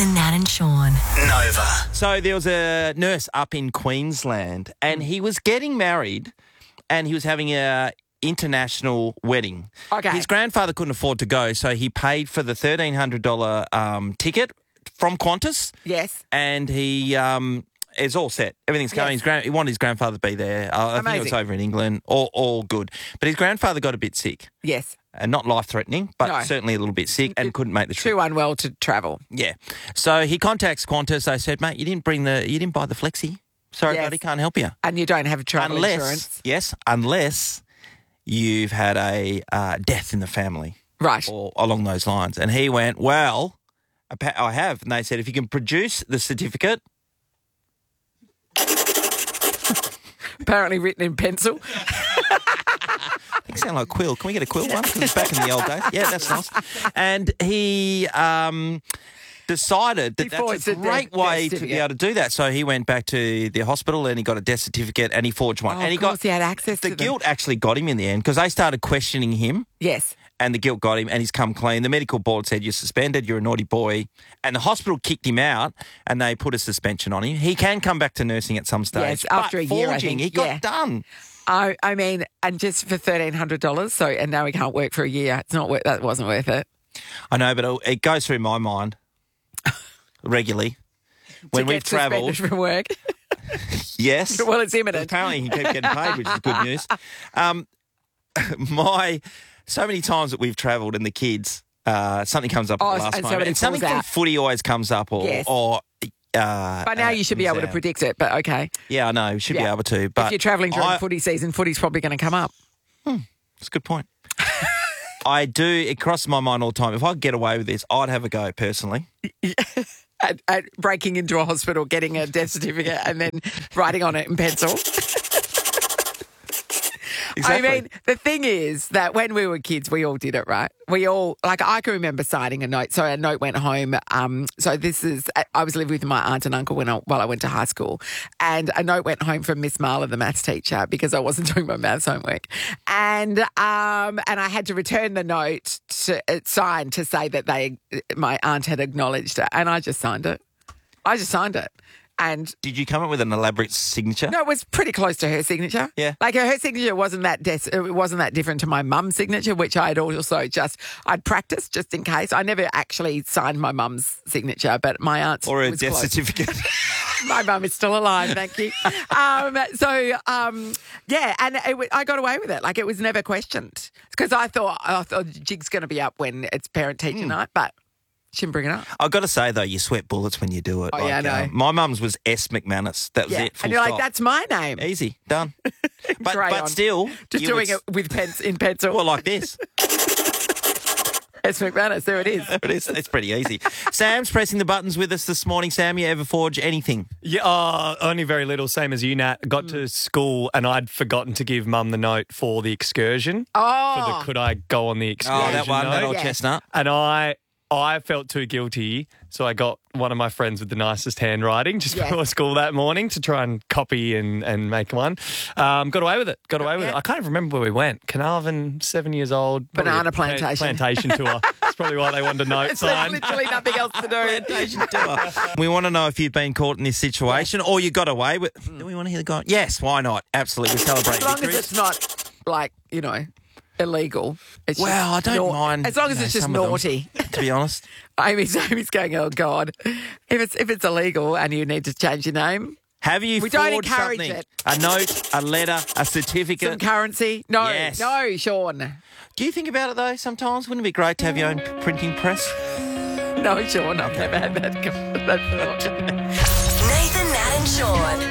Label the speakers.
Speaker 1: Nathan, Nat and Sean.
Speaker 2: Nova.
Speaker 3: So there was a nurse up in Queensland and he was getting married and he was having a international wedding.
Speaker 4: Okay.
Speaker 3: His grandfather couldn't afford to go, so he paid for the $1,300 ticket from Qantas.
Speaker 4: Yes.
Speaker 3: And he it's all set. Everything's going.
Speaker 4: Yes.
Speaker 3: He wanted his grandfather to be there. I think it was
Speaker 4: Amazing.
Speaker 3: over in England. All good. But his grandfather got a bit sick.
Speaker 4: Yes.
Speaker 3: And not life-threatening, but
Speaker 4: No.
Speaker 3: certainly a little bit sick and couldn't make the trip.
Speaker 4: Too unwell to travel.
Speaker 3: Yeah. So he contacts Qantas. They said, mate, you didn't buy the flexi. Sorry,
Speaker 4: Yes.
Speaker 3: buddy, can't help you.
Speaker 4: And you don't have travel insurance.
Speaker 3: Unless you've had a death in the family
Speaker 4: Right.
Speaker 3: or along those lines. And he went, well, I have. And they said, if you can produce the certificate.
Speaker 4: Apparently written in pencil.
Speaker 3: They sound like Quill. Can we get a Quill one? 'Cause it's back in the old days. Yeah, that's nice. And he decided that
Speaker 4: Before
Speaker 3: that's
Speaker 4: it's
Speaker 3: a
Speaker 4: a
Speaker 3: great
Speaker 4: death
Speaker 3: way to be
Speaker 4: certificate.
Speaker 3: able to do that. So he went back to the hospital and he got a death certificate and he forged one.
Speaker 4: Oh,
Speaker 3: and he
Speaker 4: of course he had access
Speaker 3: the
Speaker 4: to them.
Speaker 3: guilt actually got him in the end because they started questioning him.
Speaker 4: Yes.
Speaker 3: And the guilt got him, and he's come clean. The medical board said, you're suspended, you're a naughty boy. And the hospital kicked him out, and they put a suspension on him. He can come back to nursing at some stage.
Speaker 4: Yes, after
Speaker 3: but
Speaker 4: a year, I
Speaker 3: forging,
Speaker 4: think.
Speaker 3: he got
Speaker 4: Yeah.
Speaker 3: done.
Speaker 4: I mean, and just for $1,300, so and now he can't work for a year. It's not worth. That wasn't worth it.
Speaker 3: I know, but it goes through my mind regularly. When
Speaker 4: To
Speaker 3: we've
Speaker 4: get suspended
Speaker 3: travelled,
Speaker 4: from work.
Speaker 3: yes.
Speaker 4: Well, it's imminent.
Speaker 3: Apparently he kept getting paid, which is good news. So many times that we've travelled and the kids, something comes up at the last
Speaker 4: and
Speaker 3: moment.
Speaker 4: somebody
Speaker 3: And something
Speaker 4: falls
Speaker 3: from
Speaker 4: out.
Speaker 3: footy always comes up
Speaker 4: Yes. By now you should be able to predict it, but okay.
Speaker 3: Yeah, I know. Should be
Speaker 4: Yeah.
Speaker 3: able to. But
Speaker 4: If you're travelling during footy season, footy's probably going to come up.
Speaker 3: That's a good point. It crosses my mind all the time. If I could get away with this, I'd have a go personally.
Speaker 4: At breaking into a hospital, getting a death certificate and then writing on it in pencil.
Speaker 3: Exactly.
Speaker 4: I mean, the thing is that when we were kids, we all did it, right? We all, like, I can remember signing a note. So a note went home. I was living with my aunt and uncle while I went to high school. And a note went home from Miss Marla, the maths teacher, because I wasn't doing my maths homework. And I had to return the note signed to say that my aunt had acknowledged it. And I just signed it. And
Speaker 3: Did you come up with an elaborate signature?
Speaker 4: no, it was pretty close to her signature.
Speaker 3: Yeah.
Speaker 4: Like her signature wasn't that different to my mum's signature, which I'd I'd practiced just in case. I never actually signed my mum's signature, but my aunt's
Speaker 3: Or a
Speaker 4: was
Speaker 3: death
Speaker 4: close.
Speaker 3: certificate?
Speaker 4: My mum is still alive, thank you. And I got away with it. Like it was never questioned because I thought jig's going to be up when it's parent teacher night, but she didn't bring it up.
Speaker 3: I've got to say, though, you sweat bullets when you do it.
Speaker 4: Oh, yeah, I know.
Speaker 3: My mum's was S. McManus. That was it. Full
Speaker 4: and you're
Speaker 3: stop.
Speaker 4: like, that's my name.
Speaker 3: Easy. Done. but
Speaker 4: Crayon.
Speaker 3: still.
Speaker 4: Just
Speaker 3: you
Speaker 4: doing
Speaker 3: would-
Speaker 4: it with in pencil.
Speaker 3: Well, like this.
Speaker 4: S. McManus, there it is.
Speaker 3: It is. It's pretty easy. Sam's pressing the buttons with us this morning. Sam, you ever forge anything?
Speaker 5: Yeah, only very little, same as you, Nat. Got to school and I'd forgotten to give Mum the note for the excursion.
Speaker 4: Oh.
Speaker 5: For the could I go on the excursion
Speaker 3: Oh, that one, that
Speaker 5: note.
Speaker 3: old
Speaker 4: Yeah.
Speaker 3: chestnut.
Speaker 5: And I felt too guilty, so I got one of my friends with the nicest handwriting just
Speaker 4: Yes.
Speaker 5: before school that morning to try and copy and make one. Got away with it.
Speaker 4: Yeah.
Speaker 5: I can't even remember where we went. Carnarvon, 7 years old. Probably
Speaker 4: Banana
Speaker 5: a
Speaker 4: plantation.
Speaker 5: Plantation tour. That's probably why they wanted a note
Speaker 4: There's
Speaker 5: signed.
Speaker 4: literally nothing else to do.
Speaker 3: We want to know if you've been caught in this situation or you got away with. Do we want to hear the guy? Yes, why not? Absolutely. We celebrate
Speaker 4: As long as
Speaker 3: victories.
Speaker 4: it's not illegal. It's
Speaker 3: Well,
Speaker 4: just
Speaker 3: I don't mind.
Speaker 4: As long as it's just
Speaker 3: some of them,
Speaker 4: naughty.
Speaker 3: to be honest.
Speaker 4: Amy's going, oh God. If it's illegal and you need to change your name,
Speaker 3: Have you
Speaker 4: We don't
Speaker 3: forged
Speaker 4: encourage
Speaker 3: something?
Speaker 4: it.
Speaker 3: A note, a letter, a certificate?
Speaker 4: some currency. No,
Speaker 3: Yes.
Speaker 4: no, Sean.
Speaker 3: Do you think about it though sometimes? Wouldn't it be great to have your own printing press?
Speaker 4: No, Sean, I've never had that thought.
Speaker 1: Nathan, Nat and Sean.